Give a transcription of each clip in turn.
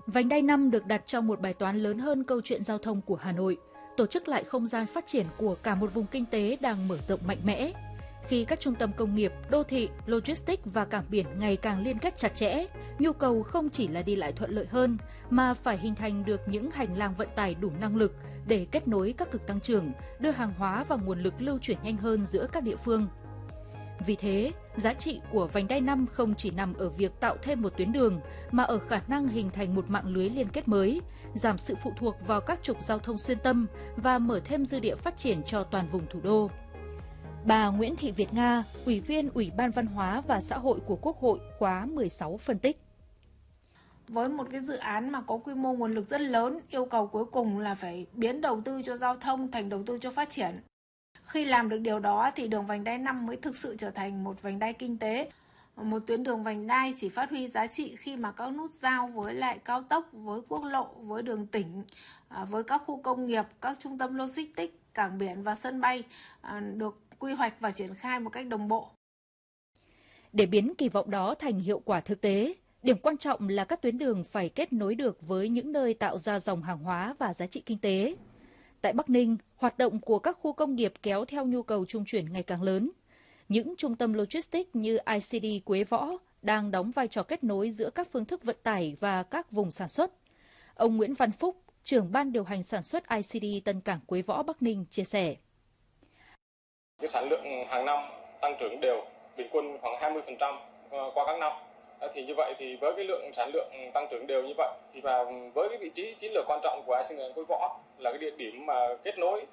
Vành đai 5 được đặt trong một bài toán lớn hơn câu chuyện giao thông của Hà Nội, tổ chức lại không gian phát triển của cả một vùng kinh tế đang mở rộng mạnh mẽ. Khi các trung tâm công nghiệp, đô thị, logistics và cảng biển ngày càng liên kết chặt chẽ, nhu cầu không chỉ là đi lại thuận lợi hơn, mà phải hình thành được những hành lang vận tải đủ năng lực để kết nối các cực tăng trưởng, đưa hàng hóa và nguồn lực lưu chuyển nhanh hơn giữa các địa phương. Vì thế, giá trị của vành đai 5 không chỉ nằm ở việc tạo thêm một tuyến đường, mà ở khả năng hình thành một mạng lưới liên kết mới, giảm sự phụ thuộc vào các trục giao thông xuyên tâm và mở thêm dư địa phát triển cho toàn vùng thủ đô. Bà Nguyễn Thị Việt Nga, Ủy viên Ủy ban Văn hóa và Xã hội của Quốc hội khóa 16 phân tích. Với một cái dự án mà có quy mô nguồn lực rất lớn, yêu cầu cuối cùng là phải biến đầu tư cho giao thông thành đầu tư cho phát triển. Khi làm được điều đó thì đường vành đai 5 mới thực sự trở thành một vành đai kinh tế. Một tuyến đường vành đai chỉ phát huy giá trị khi mà các nút giao với lại cao tốc, với quốc lộ, với đường tỉnh, với các khu công nghiệp, các trung tâm logistics, cảng biển và sân bay được quy hoạch và triển khai một cách đồng bộ. Để biến kỳ vọng đó thành hiệu quả thực tế, điểm quan trọng là các tuyến đường phải kết nối được với những nơi tạo ra dòng hàng hóa và giá trị kinh tế. Tại Bắc Ninh, hoạt động của các khu công nghiệp kéo theo nhu cầu trung chuyển ngày càng lớn. Những trung tâm logistics như ICD Quế Võ đang đóng vai trò kết nối giữa các phương thức vận tải và các vùng sản xuất. Ông Nguyễn Văn Phúc, trưởng ban điều hành sản xuất ICD Tân Cảng Quế Võ Bắc Ninh chia sẻ. Cái sản lượng hàng năm tăng trưởng đều, bình quân khoảng 20% qua các năm. Thì như vậy thì với cái sản lượng tăng trưởng đều như vậy thì và với cái vị trí chiến lược quan trọng của ICD Quế Võ là cái địa điểm mà kết nối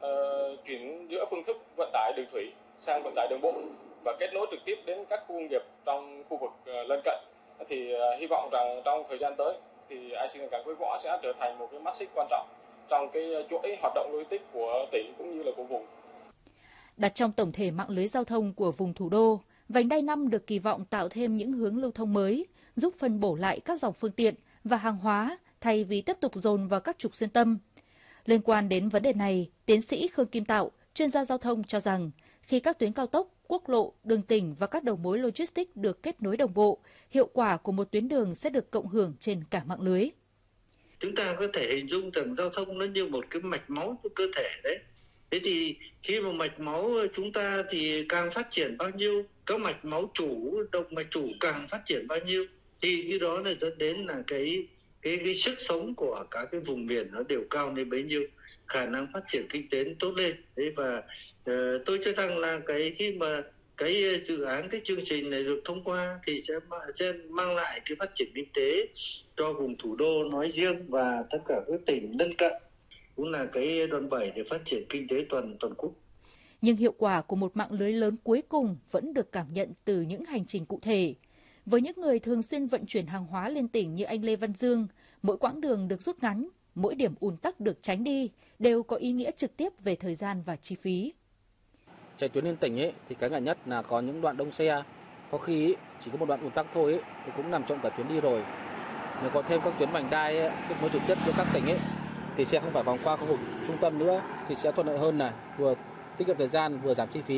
chuyển giữa phương thức vận tải đường thủy sang vận tải đường bộ và kết nối trực tiếp đến các khu công nghiệp trong khu vực lân cận, thì hy vọng rằng trong thời gian tới thì ICD Cảng Quế Võ sẽ trở thành một cái mắt xích quan trọng trong cái chuỗi hoạt động logistics của tỉnh cũng như là của vùng. Đặt trong tổng thể mạng lưới giao thông của vùng thủ đô, vành đai 5 được kỳ vọng tạo thêm những hướng lưu thông mới, giúp phân bổ lại các dòng phương tiện và hàng hóa thay vì tiếp tục dồn vào các trục xuyên tâm. Liên quan đến vấn đề này, tiến sĩ Khương Kim Tạo, chuyên gia giao thông cho rằng, khi các tuyến cao tốc, quốc lộ, đường tỉnh và các đầu mối logistics được kết nối đồng bộ, hiệu quả của một tuyến đường sẽ được cộng hưởng trên cả mạng lưới. Chúng ta có thể hình dung rằng giao thông nó như một cái mạch máu của cơ thể đấy. Thế thì khi mà mạch máu chúng ta thì càng phát triển bao nhiêu, các mạch máu chủ, động mạch chủ càng phát triển bao nhiêu, thì cái đó là dẫn đến là cái sức sống của các cái vùng miền nó đều cao lên bấy nhiêu, khả năng phát triển kinh tế tốt lên. Đấy, và tôi cho rằng là khi mà cái dự án, cái chương trình này được thông qua thì sẽ mang lại cái phát triển kinh tế cho vùng thủ đô nói riêng và tất cả các tỉnh lân cận, cũng là cái đòn bẩy để phát triển kinh tế toàn quốc. Nhưng hiệu quả của một mạng lưới lớn cuối cùng vẫn được cảm nhận từ những hành trình cụ thể. Với những người thường xuyên vận chuyển hàng hóa liên tỉnh như anh Lê Văn Dương, mỗi quãng đường được rút ngắn, mỗi điểm ùn tắc được tránh đi đều có ý nghĩa trực tiếp về thời gian và chi phí. Chạy tuyến liên tỉnh thì cái ngại nhất là có những đoạn đông xe, có khi chỉ có một đoạn ùn tắc thôi thì cũng nằm trọn cả chuyến đi rồi. Nếu có thêm các tuyến vành đai kết nối trực tiếp với các tỉnh thì sẽ không phải vòng qua khu vực trung tâm nữa, thì sẽ thuận lợi hơn này, vừa tiết kiệm thời gian vừa giảm chi phí.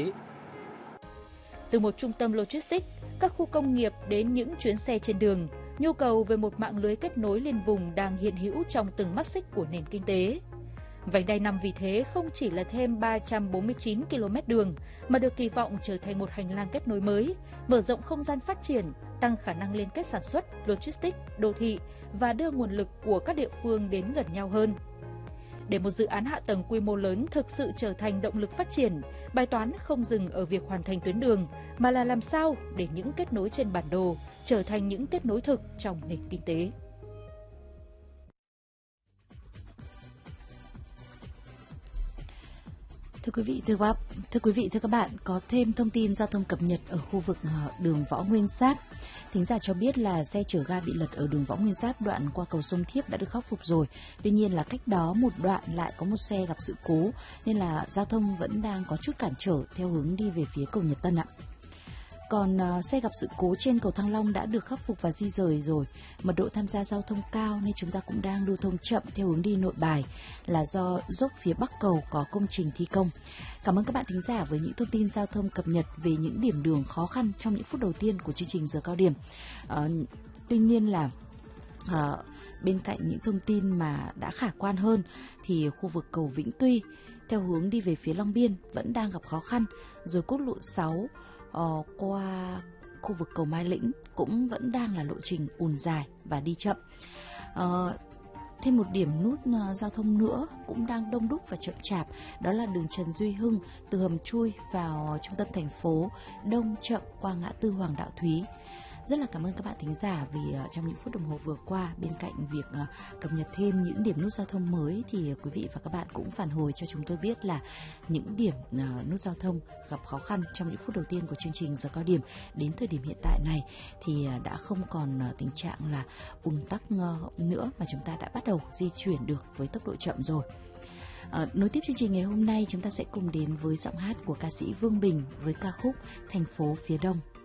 Từ một trung tâm logistics, các khu công nghiệp đến những chuyến xe trên đường, nhu cầu về một mạng lưới kết nối liên vùng đang hiện hữu trong từng mắt xích của nền kinh tế. Vành đai 5 vì thế không chỉ là thêm 349 km đường mà được kỳ vọng trở thành một hành lang kết nối mới, mở rộng không gian phát triển, tăng khả năng liên kết sản xuất, logistics, đô thị và đưa nguồn lực của các địa phương đến gần nhau hơn. Để một dự án hạ tầng quy mô lớn thực sự trở thành động lực phát triển, bài toán không dừng ở việc hoàn thành tuyến đường, mà là làm sao để những kết nối trên bản đồ trở thành những kết nối thực trong nền kinh tế. Thưa quý vị, thưa các bạn, có thêm thông tin giao thông cập nhật ở khu vực đường Võ Nguyên Giáp. Thính giả cho biết là xe chở ga bị lật ở đường Võ Nguyên Giáp đoạn qua cầu Sông Thiếp đã được khắc phục rồi. Tuy nhiên là cách đó một đoạn lại có một xe gặp sự cố nên là giao thông vẫn đang có chút cản trở theo hướng đi về phía cầu Nhật Tân ạ. Còn xe gặp sự cố trên cầu Thăng Long đã được khắc phục và di rời rồi. Mật độ tham gia giao thông cao nên chúng ta cũng đang lưu thông chậm theo hướng đi Nội Bài là do dốc phía Bắc cầu có công trình thi công. Cảm ơn các bạn thính giả với những thông tin giao thông cập nhật về những điểm đường khó khăn trong những phút đầu tiên của chương trình giờ cao điểm. Tuy nhiên là Bên cạnh những thông tin mà đã khả quan hơn thì khu vực cầu Vĩnh Tuy theo hướng đi về phía Long Biên vẫn đang gặp khó khăn, rồi quốc lộ 6 qua khu vực cầu Mai Lĩnh cũng vẫn đang là lộ trình ùn dài và đi chậm. Thêm một điểm nút giao thông nữa cũng đang đông đúc và chậm chạp, đó là đường Trần Duy Hưng từ hầm chui vào trung tâm thành phố đông chậm qua ngã tư Hoàng Đạo Thúy. Rất là cảm ơn các bạn thính giả vì trong những phút đồng hồ vừa qua, bên cạnh việc cập nhật thêm những điểm nút giao thông mới thì quý vị và các bạn cũng phản hồi cho chúng tôi biết là những điểm nút giao thông gặp khó khăn trong những phút đầu tiên của chương trình Giờ Cao Điểm đến thời điểm hiện tại này thì đã không còn tình trạng là ùn tắc nữa, mà chúng ta đã bắt đầu di chuyển được với tốc độ chậm rồi. Nối tiếp chương trình ngày hôm nay, chúng ta sẽ cùng đến với giọng hát của ca sĩ Vương Bình với ca khúc Thành phố Phía Đông.